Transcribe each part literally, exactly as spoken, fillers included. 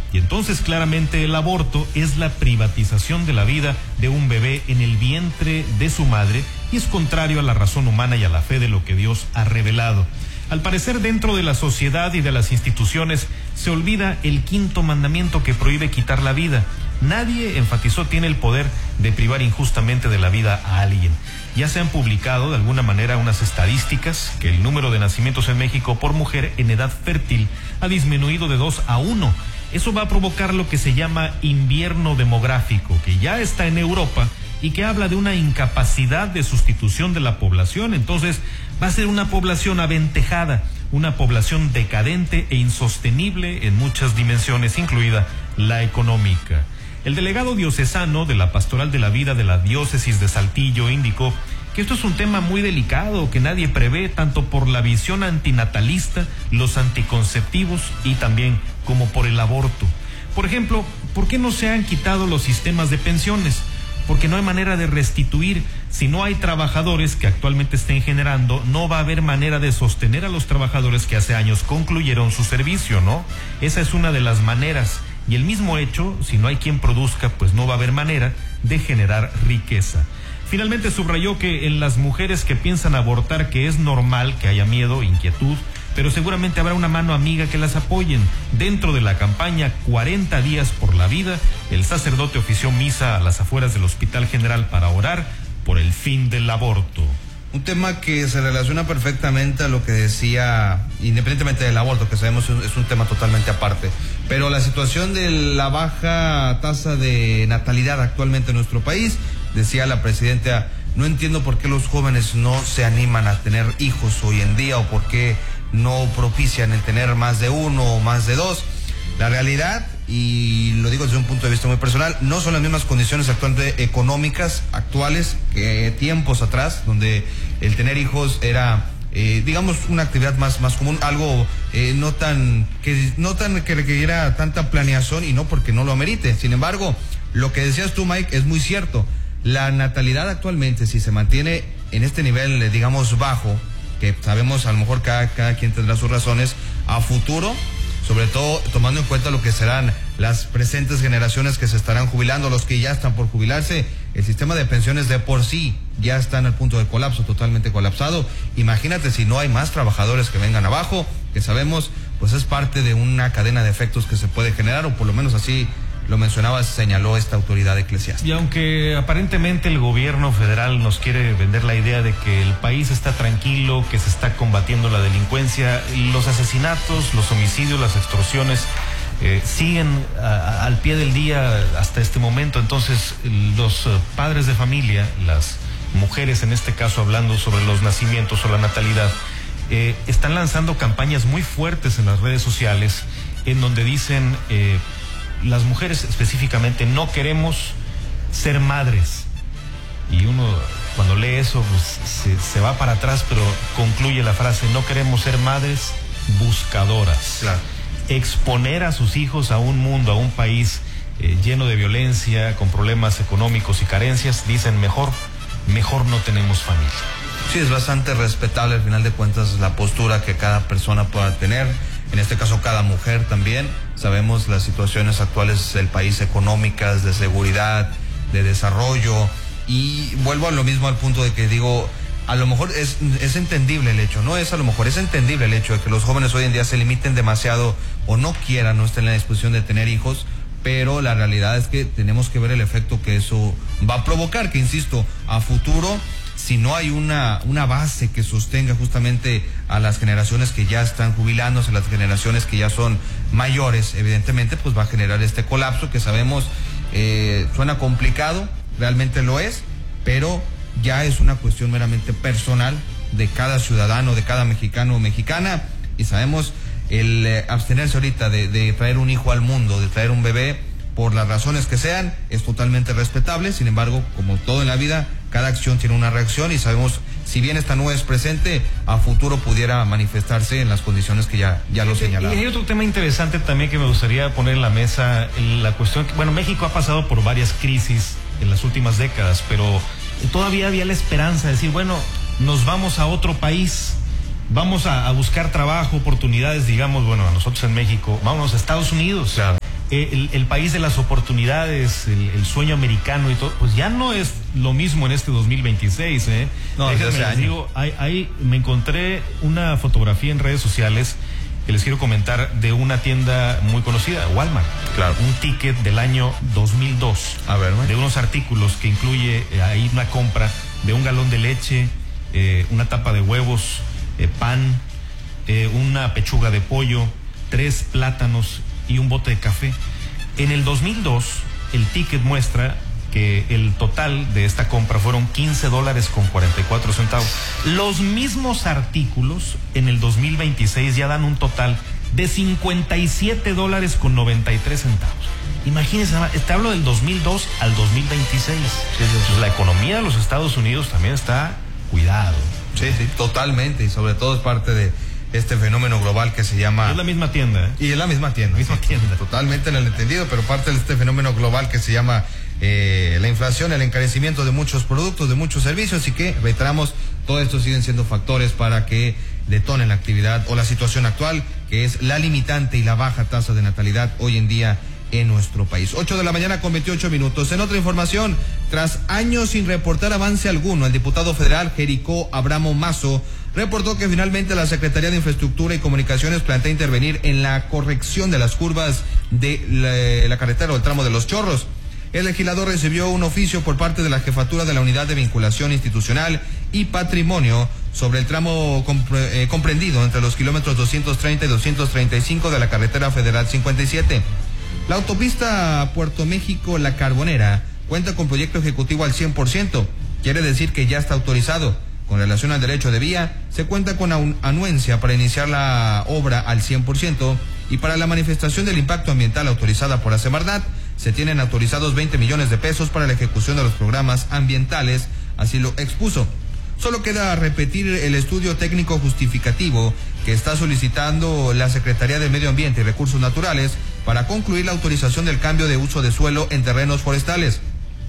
Y entonces claramente el aborto es la privatización de la vida de un bebé en el vientre de su madre y es contrario a la razón humana y a la fe de lo que Dios ha revelado. Al parecer, dentro de la sociedad y de las instituciones se olvida el quinto mandamiento que prohíbe quitar la vida. Nadie, enfatizó, tiene el poder de privar injustamente de la vida a alguien. Ya se han publicado de alguna manera unas estadísticas que el número de nacimientos en México por mujer en edad fértil ha disminuido de dos a uno. Eso va a provocar lo que se llama invierno demográfico, que ya está en Europa y que habla de una incapacidad de sustitución de la población. Entonces va a ser una población aventejada, una población decadente e insostenible en muchas dimensiones, incluida la económica. El delegado diocesano de la Pastoral de la Vida de la Diócesis de Saltillo indicó que esto es un tema muy delicado que nadie prevé, tanto por la visión antinatalista, los anticonceptivos y también como por el aborto. Por ejemplo, ¿por qué no se han quitado los sistemas de pensiones? Porque no hay manera de restituir. Si no hay trabajadores que actualmente estén generando, no va a haber manera de sostener a los trabajadores que hace años concluyeron su servicio, ¿no? Esa es una de las maneras. Y el mismo hecho, si no hay quien produzca, pues no va a haber manera de generar riqueza. Finalmente subrayó que en las mujeres que piensan abortar, que es normal que haya miedo, inquietud, pero seguramente habrá una mano amiga que las apoyen. Dentro de la campaña cuarenta días por la vida, el sacerdote ofició misa a las afueras del Hospital General para orar por el fin del aborto. Un tema que se relaciona perfectamente a lo que decía, independientemente del aborto, que sabemos es un tema totalmente aparte, pero la situación de la baja tasa de natalidad actualmente en nuestro país, decía la presidenta, no entiendo por qué los jóvenes no se animan a tener hijos hoy en día o por qué no propician el tener más de uno o más de dos. La realidad, y lo digo desde un punto de vista muy personal, no son las mismas condiciones actuales económicas actuales que tiempos atrás, donde el tener hijos era, eh, digamos, una actividad más, más común, algo eh, no tan que no tan que requiriera tanta planeación y no porque no lo amerite. Sin embargo, lo que decías tú, Mike, es muy cierto. La natalidad actualmente, si se mantiene en este nivel, digamos, bajo, que sabemos a lo mejor cada, cada quien tendrá sus razones, a futuro, sobre todo tomando en cuenta lo que serán las presentes generaciones que se estarán jubilando, los que ya están por jubilarse, el sistema de pensiones de por sí ya está en el punto de colapso, totalmente colapsado. Imagínate si no hay más trabajadores que vengan abajo, que sabemos, pues es parte de una cadena de efectos que se puede generar, o por lo menos así lo mencionaba, señaló esta autoridad eclesiástica. Y aunque aparentemente el gobierno federal nos quiere vender la idea de que el país está tranquilo, que se está combatiendo la delincuencia, los asesinatos, los homicidios, las extorsiones eh, siguen a, a, al pie del día hasta este momento. Entonces los uh, padres de familia, las mujeres en este caso, hablando sobre los nacimientos o la natalidad, eh, están lanzando campañas muy fuertes en las redes sociales en donde dicen... Eh, las mujeres específicamente no queremos ser madres, y uno cuando lee eso pues, se, se va para atrás, pero concluye la frase: no queremos ser madres buscadoras. Claro. Exponer a sus hijos a un mundo, a un país eh, lleno de violencia, con problemas económicos y carencias, dicen mejor, mejor no tenemos familia. Sí, es bastante respetable al final de cuentas la postura que cada persona pueda tener, en este caso cada mujer también. Sabemos las situaciones actuales del país, económicas, de seguridad, de desarrollo, y vuelvo a lo mismo, al punto de que digo, a lo mejor es, es entendible el hecho, no es a lo mejor, es entendible el hecho de que los jóvenes hoy en día se limiten demasiado o no quieran, no estén en la disposición de tener hijos, pero la realidad es que tenemos que ver el efecto que eso va a provocar, que insisto, a futuro, si no hay una, una base que sostenga justamente a las generaciones que ya están jubilándose, las generaciones que ya son mayores, evidentemente pues va a generar este colapso que sabemos, eh, suena complicado, realmente lo es, pero ya es una cuestión meramente personal de cada ciudadano, de cada mexicano o mexicana, y sabemos el eh, abstenerse ahorita de, de traer un hijo al mundo, de traer un bebé, por las razones que sean, es totalmente respetable. Sin embargo, como todo en la vida, cada acción tiene una reacción, y sabemos, si bien esta no es presente, a futuro pudiera manifestarse en las condiciones que ya, ya lo señalaba. Y hay otro tema interesante también que me gustaría poner en la mesa, la cuestión que, bueno, México ha pasado por varias crisis en las últimas décadas, pero todavía había la esperanza de decir, bueno, nos vamos a otro país, vamos a, a buscar trabajo, oportunidades, digamos, bueno, a nosotros en México, vámonos a Estados Unidos. Claro. el, el país de las oportunidades, el, el sueño americano y todo, pues ya no es lo mismo en este dos mil veintiséis, ¿eh? No, Déjenme hace les años. digo, ahí, ahí me encontré una fotografía en redes sociales que les quiero comentar de una tienda muy conocida, Walmart. Claro. Un ticket del año dos mil dos. A ver, ¿no? De unos artículos que incluye eh, ahí una compra de un galón de leche, eh, una tapa de huevos, eh, pan, eh, una pechuga de pollo, tres plátanos y un bote de café. En el dos mil dos, el ticket muestra que el total de esta compra fueron quince dólares con cuarenta y cuatro centavos. Los mismos artículos en el dos mil veintiséis ya dan un total de cincuenta y siete dólares con noventa y tres centavos. Imagínense, te hablo del dos mil dos al dos mil veintiséis. Entonces, la economía de los Estados Unidos también está cuidado. Sí, sí, totalmente, y sobre todo es parte de este fenómeno global que se llama... Es la misma tienda, ¿eh? Y es la misma tienda. Misma sí, tienda. Totalmente en el entendido, pero parte de este fenómeno global que se llama eh, la inflación, el encarecimiento de muchos productos, de muchos servicios, y que, reiteramos, todo esto siguen siendo factores para que detonen la actividad o la situación actual, que es la limitante y la baja tasa de natalidad hoy en día en nuestro país. ocho de la mañana con veintiocho minutos. En otra información, tras años sin reportar avance alguno, el diputado federal Jericó Abramo Mazo reportó que finalmente la Secretaría de Infraestructura y Comunicaciones plantea intervenir en la corrección de las curvas de la, la carretera o el tramo de Los Chorros. El legislador recibió un oficio por parte de la Jefatura de la Unidad de Vinculación Institucional y Patrimonio sobre el tramo compre, eh, comprendido entre los kilómetros doscientos treinta y doscientos treinta y cinco de la carretera federal cincuenta y siete. La autopista Puerto México-La Carbonera cuenta con proyecto ejecutivo al cien por ciento, quiere decir que ya está autorizado. Con relación al derecho de vía, se cuenta con anuencia para iniciar la obra al cien por ciento, y para la manifestación del impacto ambiental autorizada por la Semarnat, se tienen autorizados veinte millones de pesos para la ejecución de los programas ambientales, así lo expuso. Solo queda repetir el estudio técnico justificativo que está solicitando la Secretaría de Medio Ambiente y Recursos Naturales para concluir la autorización del cambio de uso de suelo en terrenos forestales.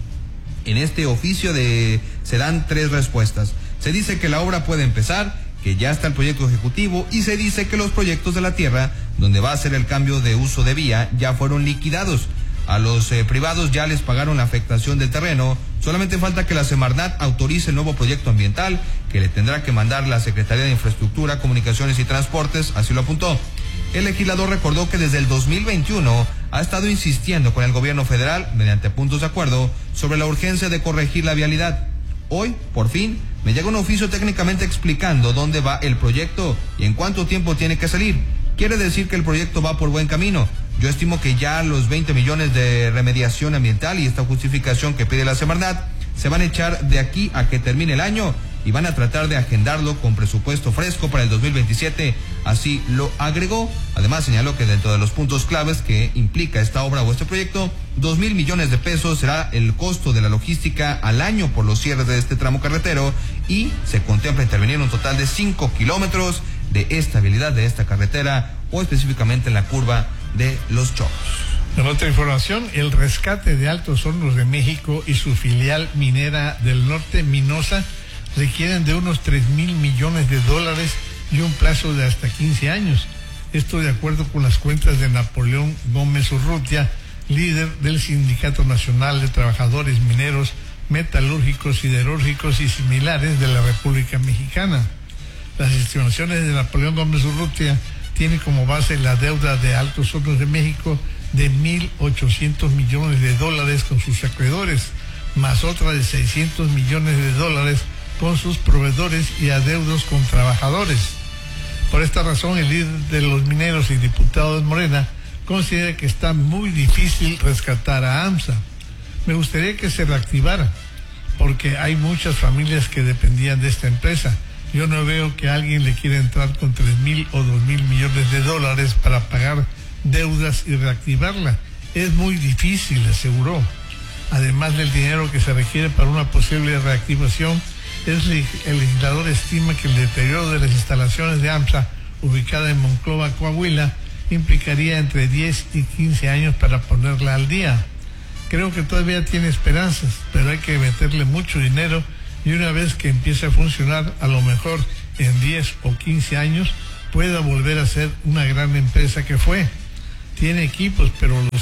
En este oficio de, se dan tres respuestas. Se dice que la obra puede empezar, que ya está el proyecto ejecutivo, y se dice que los proyectos de la tierra, donde va a ser el cambio de uso de vía, ya fueron liquidados. A los eh, privados ya les pagaron la afectación del terreno, solamente falta que la Semarnat autorice el nuevo proyecto ambiental, que le tendrá que mandar la Secretaría de Infraestructura, Comunicaciones y Transportes, así lo apuntó. El legislador recordó que desde el dos mil veintiuno ha estado insistiendo con el gobierno federal, mediante puntos de acuerdo, sobre la urgencia de corregir la vialidad. Hoy, por fin, me llega un oficio técnicamente explicando dónde va el proyecto y en cuánto tiempo tiene que salir. Quiere decir que el proyecto va por buen camino. Yo estimo que ya los veinte millones de remediación ambiental y esta justificación que pide la Semarnat se van a echar de aquí a que termine el año y van a tratar de agendarlo con presupuesto fresco para el dos mil veintisiete, así lo agregó. Además señaló que dentro de los puntos claves que implica esta obra o este proyecto, dos mil millones de pesos será el costo de la logística al año por los cierres de este tramo carretero, y se contempla intervenir un total de cinco kilómetros de estabilidad de esta carretera, o específicamente en la curva de Los Chorros. En otra información, el rescate de Altos Hornos de México y su filial minera del norte, Minosa, requieren de unos tres mil millones de dólares y un plazo de hasta quince años. Esto de acuerdo con las cuentas de Napoleón Gómez Urrutia, líder del Sindicato Nacional de Trabajadores Mineros, Metalúrgicos, Siderúrgicos y similares de la República Mexicana. Las estimaciones de Napoleón Gómez Urrutia tienen como base la deuda de Altos Hornos de México de mil ochocientos millones de dólares con sus acreedores, más otra de seiscientos millones de dólares con sus proveedores y adeudos con trabajadores. Por esta razón, el líder de los mineros y diputado de Morena considera que está muy difícil rescatar a AMSA. Me gustaría que se reactivara, porque hay muchas familias que dependían de esta empresa. Yo no veo que alguien le quiera entrar con tres mil o dos mil millones de dólares para pagar deudas y reactivarla. Es muy difícil, aseguró. Además del dinero que se requiere para una posible reactivación, el legislador estima que el deterioro de las instalaciones de AMSA, ubicada en Monclova, Coahuila, implicaría entre diez y quince años para ponerla al día. Creo que todavía tiene esperanzas, pero hay que meterle mucho dinero, y una vez que empiece a funcionar, a lo mejor en diez o quince años pueda volver a ser una gran empresa que fue. Tiene equipos, pero los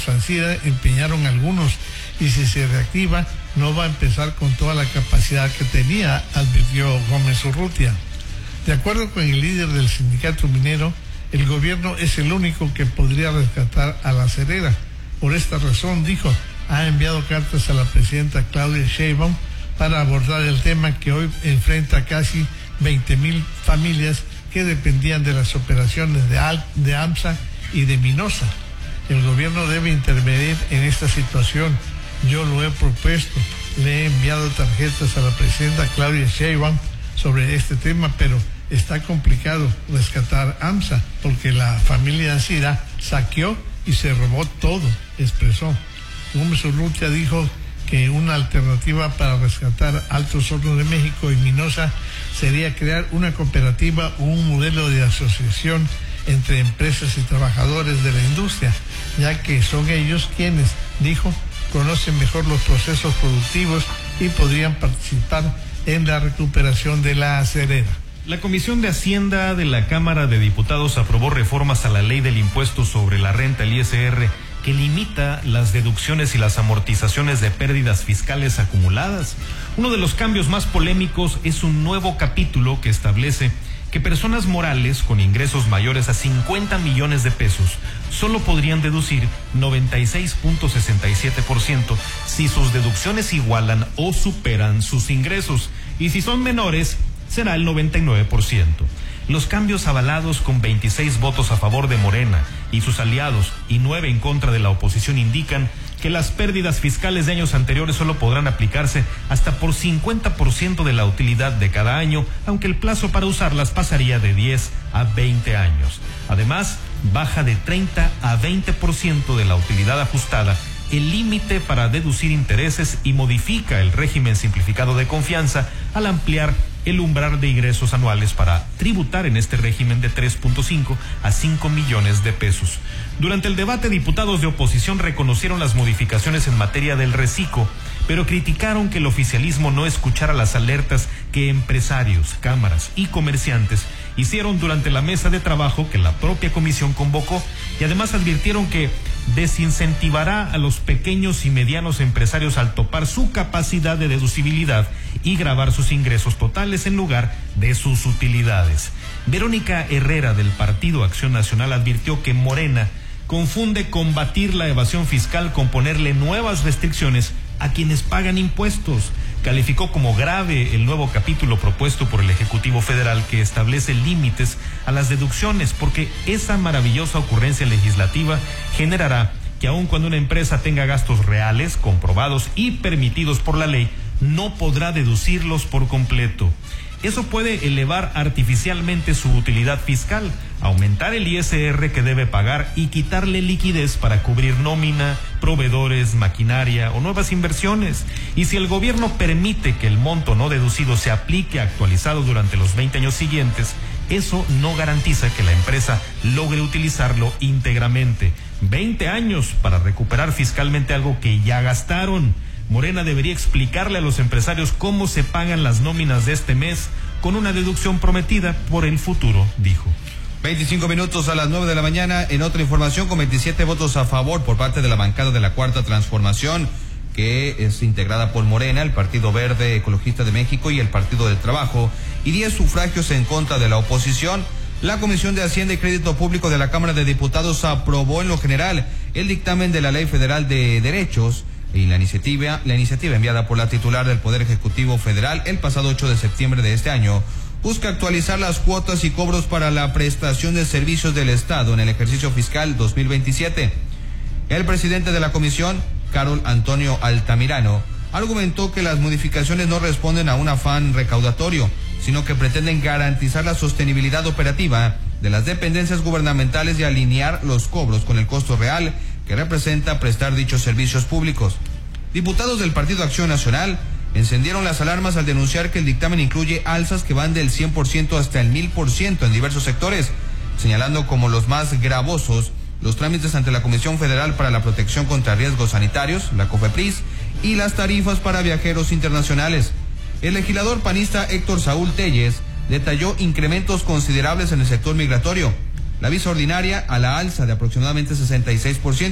Ancira empeñaron algunos, y si se reactiva no va a empezar con toda la capacidad que tenía, advirtió Gómez Urrutia. De acuerdo con el líder del sindicato minero, el gobierno es el único que podría rescatar a la acerera. Por esta razón, dijo, ha enviado cartas a la presidenta Claudia Sheinbaum para abordar el tema que hoy enfrenta casi veinte mil familias que dependían de las operaciones de, Al, de AMSA y de Minosa. El gobierno debe intervenir en esta situación. Yo lo he propuesto, le he enviado tarjetas a la presidenta Claudia Sheinbaum sobre este tema, pero está complicado rescatar AMSA porque la familia Ancira saqueó y se robó todo, expresó. Gómez Urrutia dijo que una alternativa para rescatar Altos Hornos de México y Minosa sería crear una cooperativa o un modelo de asociación entre empresas y trabajadores de la industria, ya que son ellos quienes, dijo, conocen mejor los procesos productivos y podrían participar en la recuperación de la acerera. La Comisión de Hacienda de la Cámara de Diputados aprobó reformas a la ley del impuesto sobre la renta, el I S R, que limita las deducciones y las amortizaciones de pérdidas fiscales acumuladas. Uno de los cambios más polémicos es un nuevo capítulo que establece que personas morales con ingresos mayores a cincuenta millones de pesos solo podrían deducir noventa y seis punto sesenta y siete por ciento si sus deducciones igualan o superan sus ingresos, y si son menores será el noventa y nueve por ciento. Los cambios avalados con veintiséis votos a favor de Morena y sus aliados y nueve en contra de la oposición indican que las pérdidas fiscales de años anteriores solo podrán aplicarse hasta por cincuenta por ciento de la utilidad de cada año, aunque el plazo para usarlas pasaría de diez a veinte años. Además, baja de treinta a veinte por ciento de la utilidad ajustada el límite para deducir intereses y modifica el régimen simplificado de confianza al ampliar el umbral de ingresos anuales para tributar en este régimen de tres punto cinco a cinco millones de pesos. Durante el debate, diputados de oposición reconocieron las modificaciones en materia del reciclo, pero criticaron que el oficialismo no escuchara las alertas que empresarios, cámaras y comerciantes hicieron durante la mesa de trabajo que la propia comisión convocó, y además advirtieron que desincentivará a los pequeños y medianos empresarios al topar su capacidad de deducibilidad y gravar sus ingresos totales en lugar de sus utilidades. Verónica Herrera, del Partido Acción Nacional, advirtió que Morena confunde combatir la evasión fiscal con ponerle nuevas restricciones a quienes pagan impuestos. Calificó como grave el nuevo capítulo propuesto por el Ejecutivo Federal que establece límites a las deducciones, porque esa maravillosa ocurrencia legislativa generará que aun cuando una empresa tenga gastos reales, comprobados y permitidos por la ley, no podrá deducirlos por completo. Eso puede elevar artificialmente su utilidad fiscal, aumentar el I S R que debe pagar y quitarle liquidez para cubrir nómina, proveedores, maquinaria o nuevas inversiones. Y si el gobierno permite que el monto no deducido se aplique actualizado durante los veinte años siguientes, eso no garantiza que la empresa logre utilizarlo íntegramente. veinte años para recuperar fiscalmente algo que ya gastaron. Morena debería explicarle a los empresarios cómo se pagan las nóminas de este mes con una deducción prometida por el futuro, dijo. veinticinco minutos a las nueve de la mañana. En otra información, con veintisiete votos a favor por parte de la bancada de la Cuarta Transformación, que es integrada por Morena, el Partido Verde Ecologista de México y el Partido del Trabajo, y diez sufragios en contra de la oposición, la Comisión de Hacienda y Crédito Público de la Cámara de Diputados aprobó en lo general el dictamen de la Ley Federal de Derechos y la iniciativa, la iniciativa enviada por la titular del Poder Ejecutivo Federal el pasado ocho de septiembre de este año busca actualizar las cuotas y cobros para la prestación de servicios del Estado en el ejercicio fiscal dos mil veintisiete. El presidente de la comisión, Carol Antonio Altamirano, argumentó que las modificaciones no responden a un afán recaudatorio, sino que pretenden garantizar la sostenibilidad operativa de las dependencias gubernamentales y alinear los cobros con el costo real que representa prestar dichos servicios públicos. Diputados del Partido Acción Nacional encendieron las alarmas al denunciar que el dictamen incluye alzas que van del cien por ciento hasta el mil por ciento en diversos sectores, señalando como los más gravosos los trámites ante la Comisión Federal para la Protección contra Riesgos Sanitarios, la COFEPRIS, y las tarifas para viajeros internacionales. El legislador panista Héctor Saúl Telles detalló incrementos considerables en el sector migratorio, la visa ordinaria a la alza de aproximadamente sesenta y seis por ciento,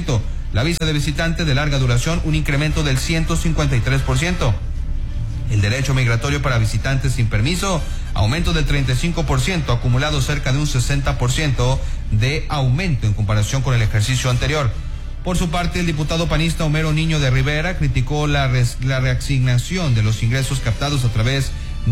La visa de visitante de larga duración, un incremento del ciento cincuenta y tres por ciento. El derecho migratorio para visitantes sin permiso, aumento del treinta y cinco por ciento, acumulado cerca de un sesenta por ciento de aumento en comparación con el ejercicio anterior. Por su parte, el diputado panista Homero Niño de Rivera criticó la, res, la reasignación de los ingresos captados a través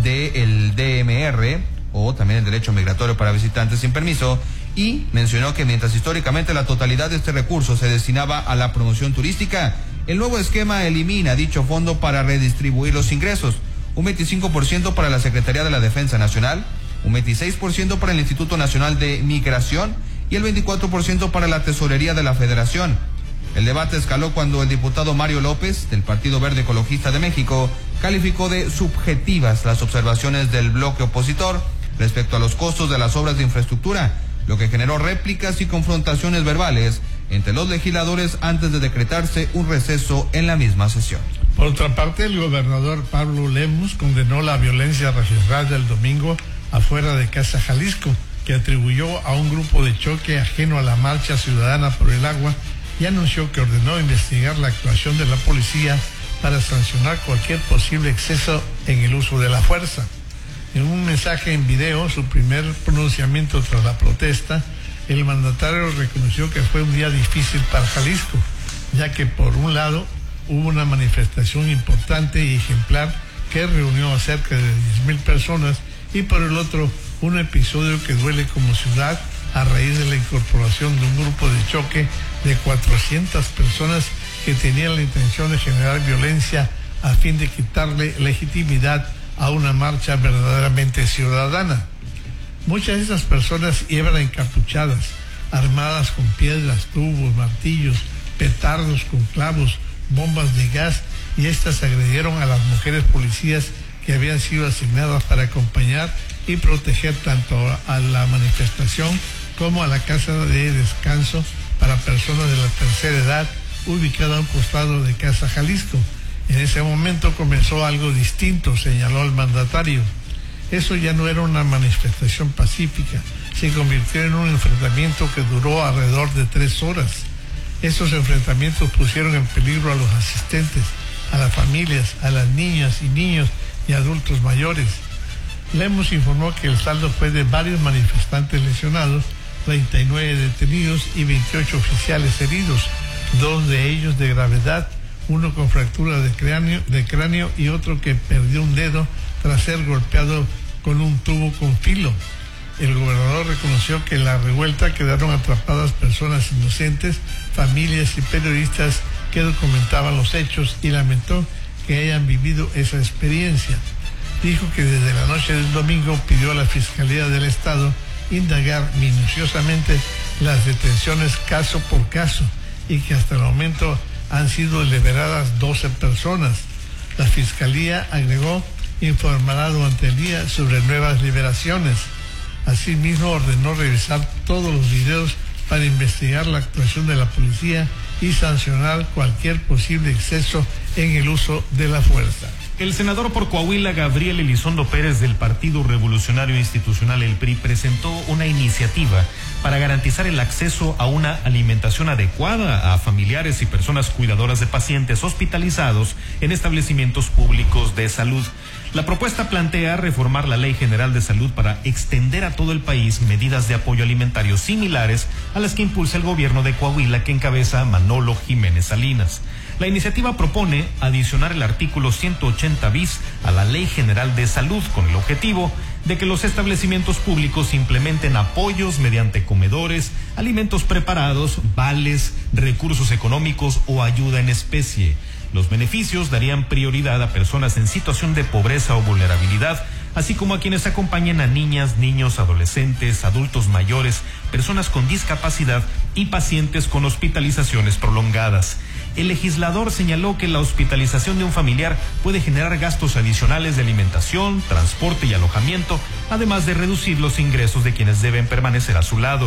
del D M R, o también el derecho migratorio para visitantes sin permiso, y mencionó que mientras históricamente la totalidad de este recurso se destinaba a la promoción turística, el nuevo esquema elimina dicho fondo para redistribuir los ingresos, un veinticinco por ciento para la Secretaría de la Defensa Nacional, un veintiséis por ciento para el Instituto Nacional de Migración y el veinticuatro por ciento para la Tesorería de la Federación. El debate escaló cuando el diputado Mario López, del Partido Verde Ecologista de México, calificó de subjetivas las observaciones del bloque opositor respecto a los costos de las obras de infraestructura, lo que generó réplicas y confrontaciones verbales entre los legisladores antes de decretarse un receso en la misma sesión. Por otra parte, el gobernador Pablo Lemus condenó la violencia registrada el domingo afuera de Casa Jalisco, que atribuyó a un grupo de choque ajeno a la marcha ciudadana por el agua, y anunció que ordenó investigar la actuación de la policía para sancionar cualquier posible exceso en el uso de la fuerza. En un mensaje en video, su primer pronunciamiento tras la protesta, el mandatario reconoció que fue un día difícil para Jalisco, ya que por un lado hubo una manifestación importante y ejemplar que reunió a cerca de diez mil personas, y por el otro un episodio que duele como ciudad a raíz de la incorporación de un grupo de choque de cuatrocientas personas que tenían la intención de generar violencia a fin de quitarle legitimidad a una marcha verdaderamente ciudadana. Muchas de esas personas iban encapuchadas, armadas con piedras, tubos, martillos, petardos con clavos, bombas de gas, y estas agredieron a las mujeres policías que habían sido asignadas para acompañar y proteger tanto a la manifestación como a la casa de descanso para personas de la tercera edad ubicada a un costado de Casa Jalisco. En ese momento comenzó algo distinto, señaló el mandatario. Eso ya no era una manifestación pacífica, se convirtió en un enfrentamiento que duró alrededor de tres horas. Estos enfrentamientos pusieron en peligro a los asistentes, a las familias, a las niñas y niños y adultos mayores. Lemus informó que el saldo fue de varios manifestantes lesionados, treinta y nueve detenidos y veintiocho oficiales heridos, dos de ellos de gravedad, uno con fractura de cráneo, de cráneo y otro que perdió un dedo tras ser golpeado con un tubo con filo. El gobernador reconoció que en la revuelta quedaron atrapadas personas inocentes, familias y periodistas que documentaban los hechos, y lamentó que hayan vivido esa experiencia. Dijo que desde la noche del domingo pidió a la Fiscalía del Estado indagar minuciosamente las detenciones caso por caso, y que hasta el momento han sido liberadas doce personas. La Fiscalía, agregó, informará durante el día sobre nuevas liberaciones. Asimismo, ordenó revisar todos los videos para investigar la actuación de la policía y sancionar cualquier posible exceso en el uso de la fuerza. El senador por Coahuila, Gabriel Elizondo Pérez, del Partido Revolucionario Institucional, el P R I, presentó una iniciativa para garantizar el acceso a una alimentación adecuada a familiares y personas cuidadoras de pacientes hospitalizados en establecimientos públicos de salud. La propuesta plantea reformar la Ley General de Salud para extender a todo el país medidas de apoyo alimentario similares a las que impulsa el gobierno de Coahuila, que encabeza Manolo Jiménez Salinas. La iniciativa propone adicionar el artículo ciento ochenta bis a la Ley General de Salud con el objetivo de que los establecimientos públicos implementen apoyos mediante comedores, alimentos preparados, vales, recursos económicos o ayuda en especie. Los beneficios darían prioridad a personas en situación de pobreza o vulnerabilidad, así como a quienes acompañen a niñas, niños, adolescentes, adultos mayores, personas con discapacidad y pacientes con hospitalizaciones prolongadas. El legislador señaló que la hospitalización de un familiar puede generar gastos adicionales de alimentación, transporte y alojamiento, además de reducir los ingresos de quienes deben permanecer a su lado.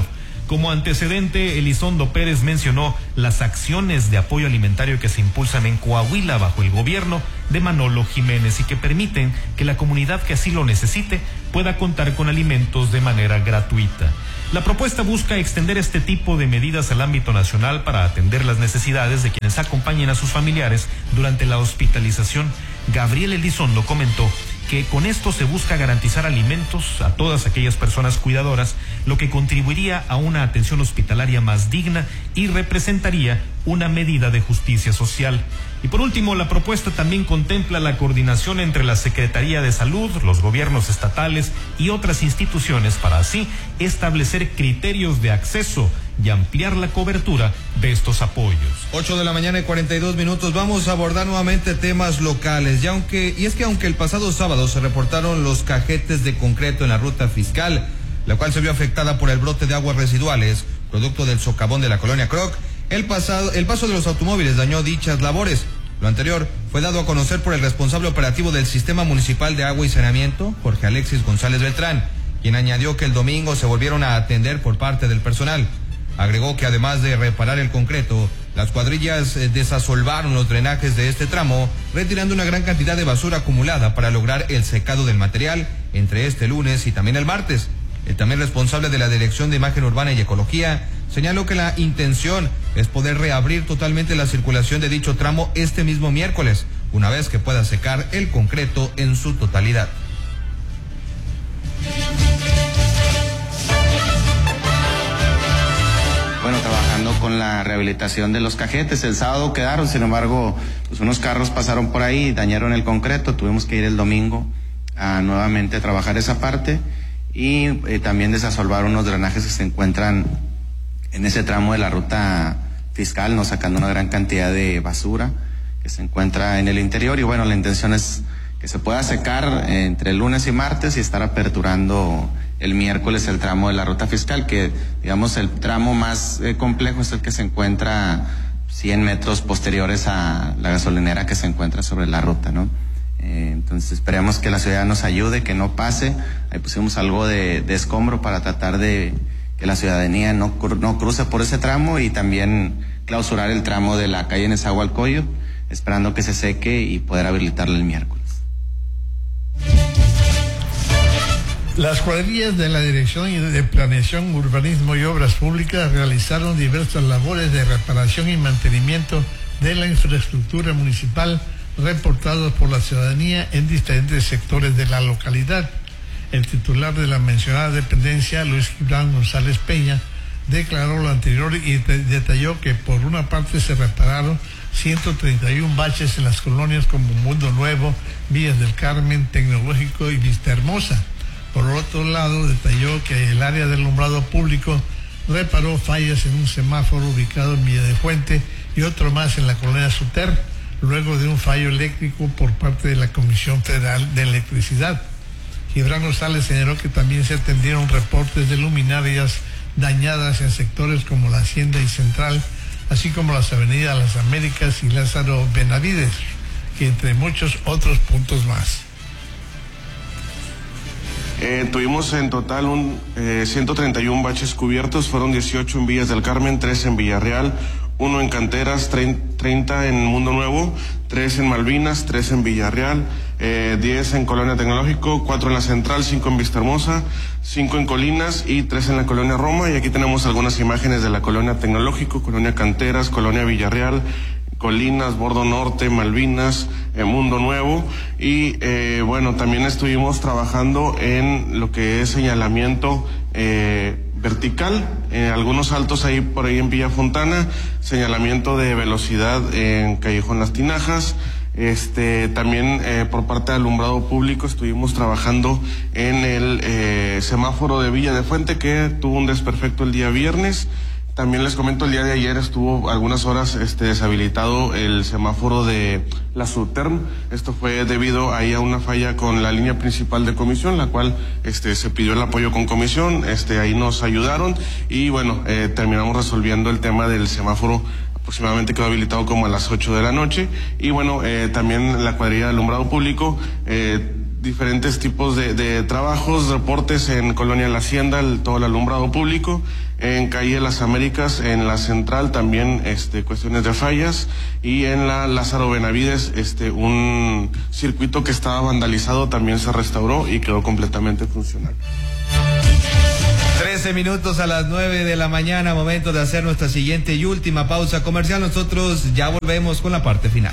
Como antecedente, Elizondo Pérez mencionó las acciones de apoyo alimentario que se impulsan en Coahuila bajo el gobierno de Manolo Jiménez y que permiten que la comunidad que así lo necesite pueda contar con alimentos de manera gratuita. La propuesta busca extender este tipo de medidas al ámbito nacional para atender las necesidades de quienes acompañen a sus familiares durante la hospitalización. Gabriel Elizondo comentó que con esto se busca garantizar alimentos a todas aquellas personas cuidadoras, lo que contribuiría a una atención hospitalaria más digna y representaría una medida de justicia social. Y por último, la propuesta también contempla la coordinación entre la Secretaría de Salud, los gobiernos estatales y otras instituciones para así establecer criterios de acceso y ampliar la cobertura de estos apoyos. ocho de la mañana y cuarenta y dos minutos. Vamos a abordar nuevamente temas locales. Y aunque, y es que aunque el pasado sábado se reportaron los cajetes de concreto en la ruta fiscal, la cual se vio afectada por el brote de aguas residuales, producto del socavón de la colonia Croc, el pasado, el paso de los automóviles dañó dichas labores. Lo anterior fue dado a conocer por el responsable operativo del Sistema Municipal de Agua y Saneamiento, Jorge Alexis González Beltrán, quien añadió que el domingo se volvieron a atender por parte del personal. Agregó que además de reparar el concreto, las cuadrillas desasolvaron los drenajes de este tramo, retirando una gran cantidad de basura acumulada para lograr el secado del material entre este lunes y también el martes. El también responsable de la Dirección de Imagen Urbana y Ecología señaló que la intención es poder reabrir totalmente la circulación de dicho tramo este mismo miércoles, una vez que pueda secar el concreto en su totalidad. Bueno, trabajando con la rehabilitación de los cajetes. El sábado quedaron, sin embargo, pues unos carros pasaron por ahí y dañaron el concreto. Tuvimos que ir el domingo a nuevamente a trabajar esa parte y eh, también desasolvar unos drenajes que se encuentran en ese tramo de la ruta fiscal, no sacando una gran cantidad de basura que se encuentra en el interior. Y bueno, la intención es que se pueda secar eh, entre el lunes y martes y estar aperturando el miércoles el tramo de la ruta fiscal, que digamos el tramo más eh, complejo es el que se encuentra cien metros posteriores a la gasolinera que se encuentra sobre la ruta, ¿no? Eh, entonces esperemos que la ciudad nos ayude, que no pase. Ahí pusimos algo de, de escombro para tratar de que la ciudadanía no, no cruce por ese tramo y también clausurar el tramo de la calle Nezahualcóyotl, esperando que se seque y poder habilitarlo el miércoles. Las cuadrillas de la Dirección de Planeación, Urbanismo y Obras Públicas realizaron diversas labores de reparación y mantenimiento de la infraestructura municipal reportados por la ciudadanía en diferentes sectores de la localidad. El titular de la mencionada dependencia, Luis Gibran González Peña, declaró lo anterior y de- detalló que por una parte se repararon ciento treinta y uno baches en las colonias como Mundo Nuevo, Villas del Carmen, Tecnológico y Vista Hermosa. Por otro lado, detalló que el área del alumbrado público reparó fallas en un semáforo ubicado en Villa de Fuente y otro más en la colonia Suter, luego de un fallo eléctrico por parte de la Comisión Federal de Electricidad. Gibran González señaló que también se atendieron reportes de luminarias dañadas en sectores como la Hacienda y Central, así como las avenidas Las Américas y Lázaro Benavides, que entre muchos otros puntos más. Eh, tuvimos en total un eh, ciento treinta y uno baches cubiertos, fueron dieciocho en Villas del Carmen, tres en Villarreal, uno en Canteras, treinta en Mundo Nuevo, tres en Malvinas, tres en Villarreal, eh, diez en Colonia Tecnológico, cuatro en la Central, cinco en Vista Hermosa, cinco en Colinas y tres en la Colonia Roma. Y aquí tenemos algunas imágenes de la Colonia Tecnológico, Colonia Canteras, Colonia Villarreal, Colinas, Bordo Norte, Malvinas, eh, Mundo Nuevo. Y eh, bueno, también estuvimos trabajando en lo que es señalamiento eh, vertical, en algunos altos ahí por ahí en Villa Fontana, señalamiento de velocidad en Callejón Las Tinajas. Este, también eh, por parte de alumbrado público estuvimos trabajando en el eh, semáforo de Villa de Fuente, que tuvo un desperfecto el día viernes. También les comento, el día de ayer estuvo algunas horas este, deshabilitado el semáforo de la Suterm. Esto fue debido ahí a una falla con la línea principal de comisión, la cual este, se pidió el apoyo con comisión, este, ahí nos ayudaron y bueno, eh, terminamos resolviendo el tema del semáforo. Aproximadamente quedó habilitado como a las ocho de la noche. Y bueno, eh, también la cuadrilla de alumbrado público, eh, diferentes tipos de, de trabajos, reportes en Colonia La Hacienda, el, todo el alumbrado público, En calle Las Américas, en la central también este, cuestiones de fallas, y en la Lázaro Benavides este, un circuito que estaba vandalizado también se restauró y quedó completamente funcional. trece minutos a las nueve de la mañana, momento de hacer nuestra siguiente y última pausa comercial. Nosotros ya volvemos con la parte final.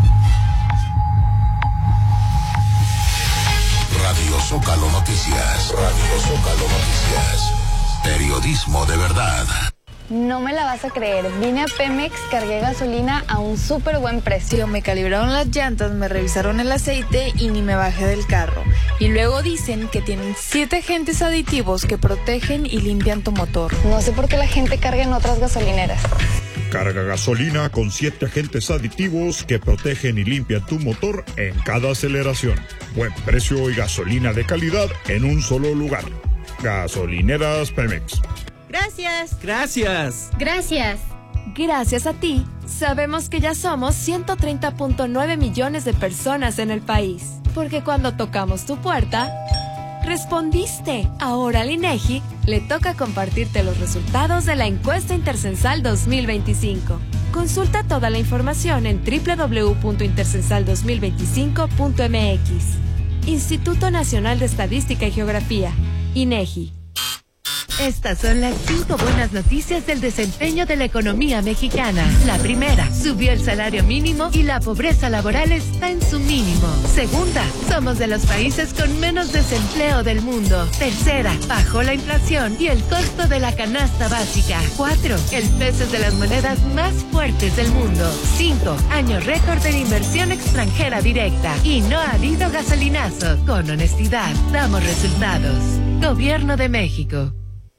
Radio Zócalo Noticias. Radio Zócalo Noticias. Periodismo de verdad. No me la vas a creer, vine a Pemex, cargué gasolina a un súper buen precio, me calibraron las llantas, me revisaron el aceite y ni me bajé del carro. Y luego dicen que tienen siete agentes aditivos que protegen y limpian tu motor. No sé por qué la gente carga en otras gasolineras. Carga gasolina con siete agentes aditivos que protegen y limpian tu motor en cada aceleración. Buen precio y gasolina de calidad en un solo lugar. Gasolineras Pemex. Gracias. Gracias. Gracias. Gracias a ti, sabemos que ya somos ciento treinta punto nueve millones de personas en el país. Porque cuando tocamos tu puerta, respondiste. Ahora al INEGI le toca compartirte los resultados de la encuesta Intercensal dos mil veinticinco. Consulta toda la información en doble u doble u doble u punto intercensal dos mil veinticinco punto m x. Instituto Nacional de Estadística y Geografía, INEGI. Estas son las cinco buenas noticias del desempeño de la economía mexicana. La primera, subió el salario mínimo y la pobreza laboral está en su mínimo. Segunda, somos de los países con menos desempleo del mundo. Tercera, bajó la inflación y el costo de la canasta básica. Cuatro, el peso es de las monedas más fuertes del mundo. Cinco, año récord de inversión extranjera directa. Y no ha habido gasolinazo. Con honestidad, damos resultados. Gobierno de México.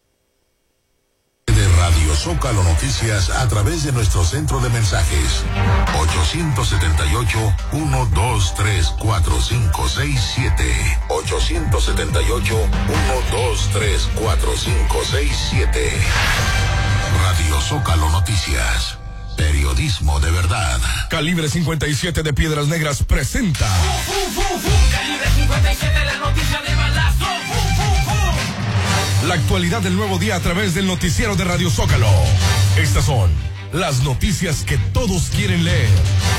De Radio Zócalo Noticias a través de nuestro centro de mensajes ochocientos setenta y ocho, uno dos tres, cuatro cinco seis siete ochocientos setenta y ocho, uno dos tres, cuatro cinco seis siete. Radio Zócalo Noticias. Periodismo de verdad. Calibre cincuenta y siete de Piedras Negras presenta Uh, uh, uh, uh. Calibre cincuenta y siete, la noticia de balazo. Uh, uh, uh. la actualidad del nuevo día a través del noticiero de Radio Zócalo. Estas son las noticias que todos quieren leer.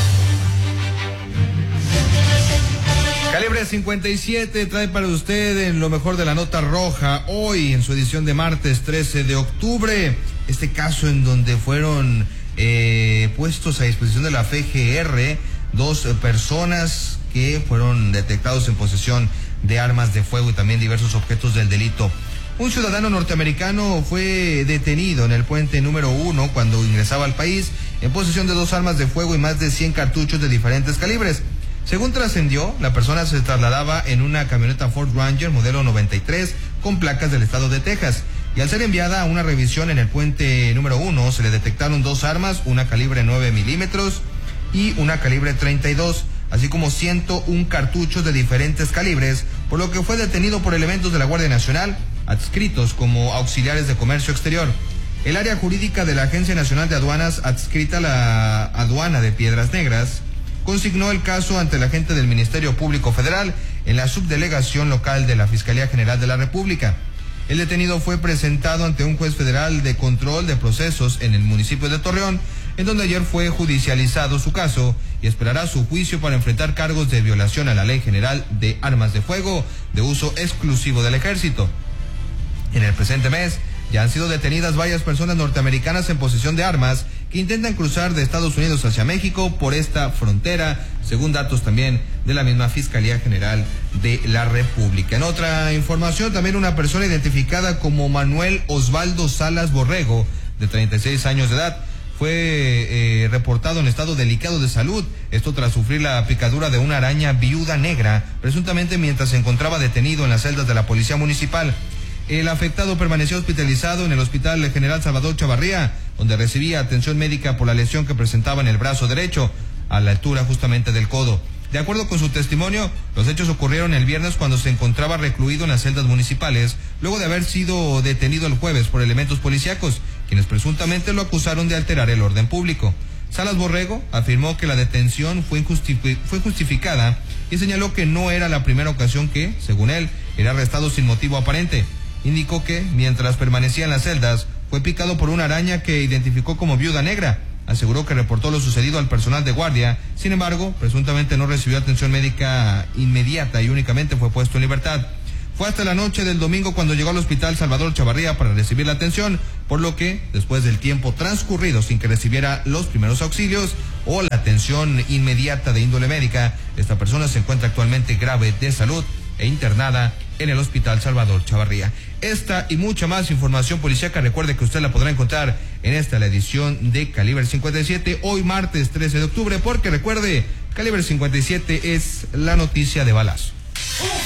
Calibre cincuenta y siete trae para usted en lo mejor de la nota roja hoy en su edición de martes trece de octubre. Este caso en donde fueron eh, puestos a disposición de la F G R dos eh, personas que fueron detectados en posesión de armas de fuego y también diversos objetos del delito. Un ciudadano norteamericano fue detenido en el puente número uno cuando ingresaba al país en posesión de dos armas de fuego y más de cien cartuchos de diferentes calibres. Según trascendió, la persona se trasladaba en una camioneta Ford Ranger modelo noventa y tres con placas del estado de Texas. Y al ser enviada a una revisión en el puente número uno, se le detectaron dos armas, una calibre nueve milímetros y una calibre treinta y dos, así como ciento uno cartuchos de diferentes calibres, por lo que fue detenido por elementos de la Guardia Nacional, adscritos como auxiliares de comercio exterior. El área jurídica de la Agencia Nacional de Aduanas, adscrita a la aduana de Piedras Negras, consignó el caso ante el agente del Ministerio Público Federal en la subdelegación local de la Fiscalía General de la República. El detenido fue presentado ante un juez federal de control de procesos en el municipio de Torreón, en donde ayer fue judicializado su caso y esperará su juicio para enfrentar cargos de violación a la Ley General de Armas de Fuego de uso exclusivo del Ejército. En el presente mes ya han sido detenidas varias personas norteamericanas en posesión de armas que intentan cruzar de Estados Unidos hacia México por esta frontera, según datos también de la misma Fiscalía General de la República. En otra información, también una persona identificada como Manuel Osvaldo Salas Borrego, de treinta y seis años de edad, fue eh, reportado en estado delicado de salud, esto tras sufrir la picadura de una araña viuda negra, presuntamente mientras se encontraba detenido en las celdas de la Policía Municipal. El afectado permaneció hospitalizado en el Hospital General Salvador Chavarría, donde recibía atención médica por la lesión que presentaba en el brazo derecho, a la altura justamente del codo. De acuerdo con su testimonio, los hechos ocurrieron el viernes cuando se encontraba recluido en las celdas municipales, luego de haber sido detenido el jueves por elementos policíacos, quienes presuntamente lo acusaron de alterar el orden público. Salas Borrego afirmó que la detención fue, injustific- fue justificada y señaló que no era la primera ocasión que, según él, era arrestado sin motivo aparente. Indicó que, mientras permanecía en las celdas, fue picado por una araña que identificó como viuda negra. Aseguró que reportó lo sucedido al personal de guardia, sin embargo, presuntamente no recibió atención médica inmediata y únicamente fue puesto en libertad. Fue hasta la noche del domingo cuando llegó al hospital Salvador Chavarría para recibir la atención, por lo que, después del tiempo transcurrido sin que recibiera los primeros auxilios o la atención inmediata de índole médica, esta persona se encuentra actualmente grave de salud e internada en el hospital Salvador Chavarría. Esta y mucha más información policíaca, recuerde que usted la podrá encontrar en esta la edición de Calibre cincuenta y siete, hoy martes trece de octubre, porque recuerde, Calibre cincuenta y siete es la noticia de balazo.